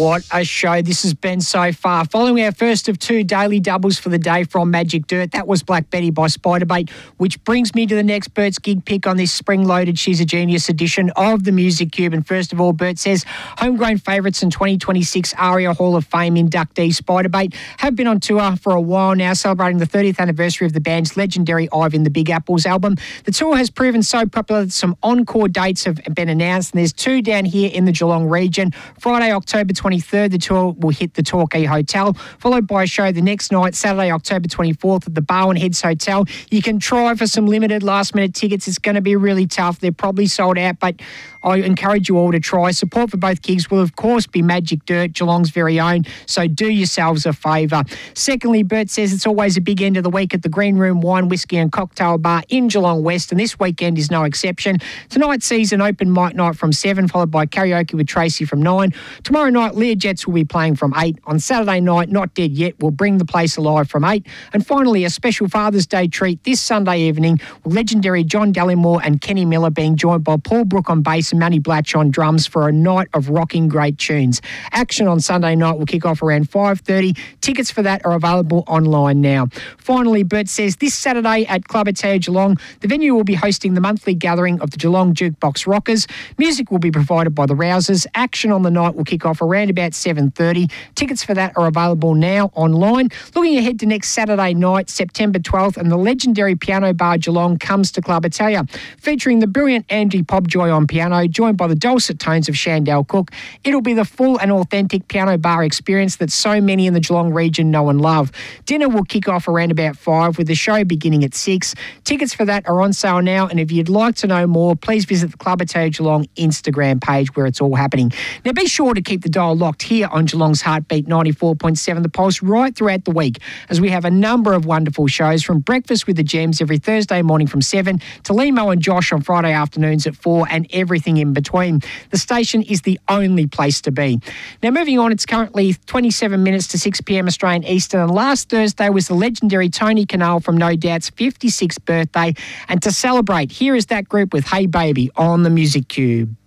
What a show this has been so far. Following our first of two daily doubles for the day from Magic Dirt, that was Black Betty by Spiderbait, which brings me to the next Bert's gig pick on this spring-loaded She's a Genius edition of the Music Cube. And first of all, Bert says, homegrown favourites and 2026 ARIA Hall of Fame inductee Spiderbait have been on tour for a while now, celebrating the 30th anniversary of the band's legendary I've in the Big Apples album. The tour has proven so popular that some encore dates have been announced, and there's two down here in the Geelong region. Friday, October 23rd, the tour will hit the Torquay Hotel, followed by a show the next night, Saturday, October 24th at the Barwon Heads Hotel. You can try for some limited last-minute tickets. It's going to be really tough. They're probably sold out, but I encourage you all to try. Support for both gigs will, of course, be Magic Dirt, Geelong's very own, so do yourselves a favour. Secondly, Bert says it's always a big end of the week at the Green Room Wine, Whiskey and Cocktail Bar in Geelong West, and this weekend is no exception. Tonight sees an open mic night from 7, followed by karaoke with Tracy from 9. Tomorrow night, Learjets will be playing from 8. On Saturday night, Not Dead Yet will bring the place alive from 8. And finally, a special Father's Day treat this Sunday evening with legendary John Dallimore and Kenny Miller being joined by Paul Brook on bass and Manny Blatch on drums for a night of rocking great tunes. Action on Sunday night will kick off around 5:30. Tickets for that are available online now. Finally, Bert says this Saturday at Club Atea Geelong, the venue will be hosting the monthly gathering of the Geelong Jukebox Rockers. Music will be provided by the Rousers. Action on the night will kick off around about 7:30. Tickets for that are available now online. Looking ahead to next Saturday night, September 12th, and the legendary Piano Bar Geelong comes to Club Atea, featuring the brilliant Andy Pobjoy on piano, joined by the dulcet tones of Shandell Cook. It'll be the full and authentic piano bar experience that so many in the Geelong region know and love. Dinner will kick off around about 5, with the show beginning at 6. Tickets for that are on sale now, and if you'd like to know more, please visit the Club Atea Geelong Instagram page where it's all happening. Now be sure to keep the dial locked here on Geelong's Heartbeat 94.7 The Pulse right throughout the week, as we have a number of wonderful shows, from Breakfast with the Gems every Thursday morning from 7 to Limo and Josh on Friday afternoons at 4, and everything in between. The station is the only place to be. Now moving on, it's currently 27 minutes to 6 p.m. Australian Eastern, and last Thursday was the legendary Tony Canal from No Doubt's 56th birthday, and to celebrate, here is that group with Hey Baby on the Music Cube.